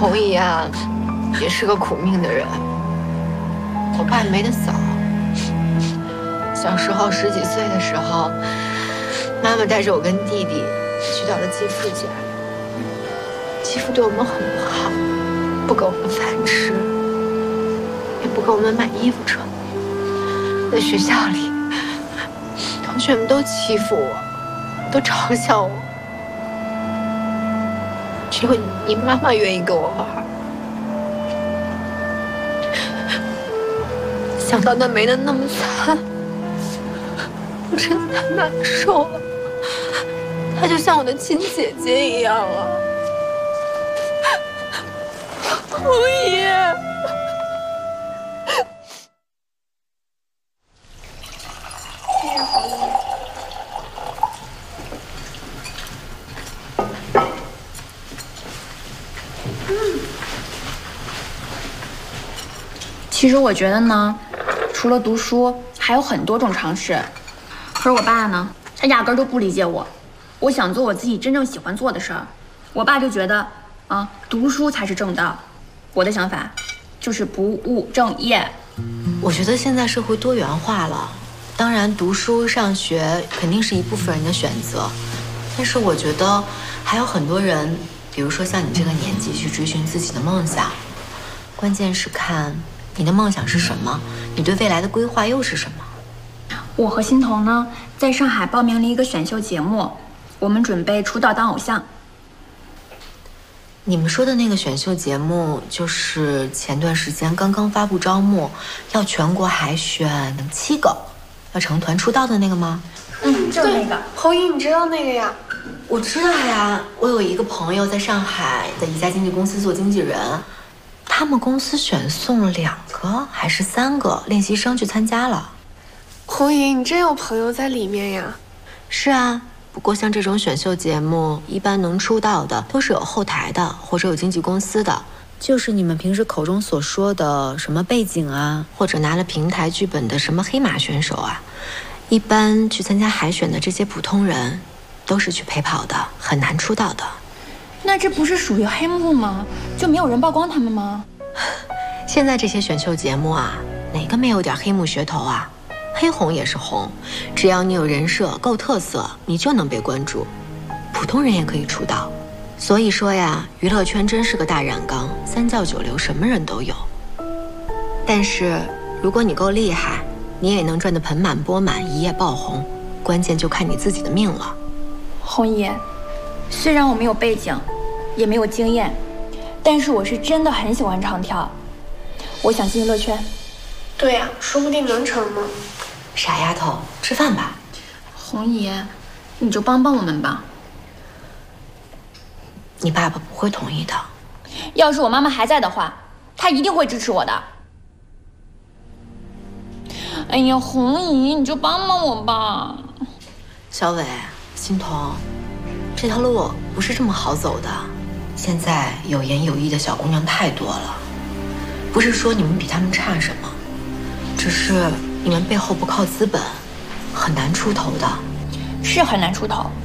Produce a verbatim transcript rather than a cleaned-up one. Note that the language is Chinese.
红姨啊，也是个苦命的人。我爸没得嫂，小时候十几岁的时候，妈妈带着我跟弟弟去到了继父家。继父对我们很不好，不给我们饭吃，也不给我们买衣服穿。在学校里，同学们都欺负我，都嘲笑我，只有你妈妈愿意跟我玩。想到那没的那么惨，我真的太难受了。她就像我的亲姐姐一样啊，红姨。 其实我觉得呢，除了读书，还有很多种尝试。可是我爸呢，他压根儿就不理解我。我想做我自己真正喜欢做的事儿，我爸就觉得啊，读书才是正道。我的想法就是不务正业。 我觉得现在社会多元化了，当然读书上学肯定是一部分人的选择，但是我觉得还有很多人，比如说像你这个年纪去追寻自己的梦想，关键是看你的梦想是什么，你对未来的规划又是什么？ 我和欣桐呢，在上海报名了一个选秀节目，我们准备出道当偶像。 你们说的那个选秀节目，就是前段时间刚刚发布招募，要全国海选七个，要成团出道的那个吗？ 嗯，就是那个。 红姨，你知道那个呀？ 我知道呀，我有一个朋友在上海的一家经纪公司做经纪人。他们公司选送了两个还是三个练习生去参加了。 红姨，你真有朋友在里面呀？ 是啊，不过像这种选秀节目，一般能出道的都是有后台的，或者有经纪公司的，就是你们平时口中所说的什么背景啊，或者拿了平台剧本的什么黑马选手啊。一般去参加海选的这些普通人，都是去陪跑的，很难出道的。 那这不是属于黑幕吗？就没有人曝光他们吗？ 现在这些选秀节目啊，哪个没有点黑幕噱头啊？黑红也是红，只要你有人设够特色，你就能被关注。普通人也可以出道。所以说呀，娱乐圈真是个大染缸，三教九流什么人都有。但是如果你够厉害，你也能赚得盆满钵满，一夜爆红。关键就看你自己的命了。 红姨，虽然我没有背景，也没有经验，但是我是真的很喜欢唱跳，我想进娱乐圈。 对呀，说不定能成呢。 傻丫头，吃饭吧。 红姨，你就帮帮我们吧。 你爸爸不会同意的。 要是我妈妈还在的话，她一定会支持我的。哎呀，红姨，你就帮帮我吧。 小伟，欣桐，这条路不是这么好走的。现在有颜有意的小姑娘太多了，不是说你们比她们差什么，只是你们背后不靠资本，很难出头的。 是很难出头，